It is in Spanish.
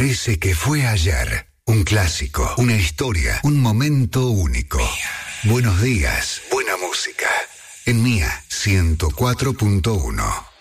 Parece que fue ayer. Un clásico, una historia, un momento único. Buenos días, buena música. En Mía 104.1.